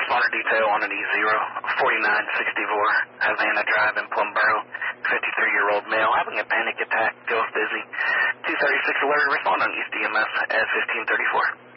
responder detail on an E0, 4964 Havana Drive in Plumboro. 53-year-old male having a panic attack, goes busy. 236 alert, respond on East EMS at 1534.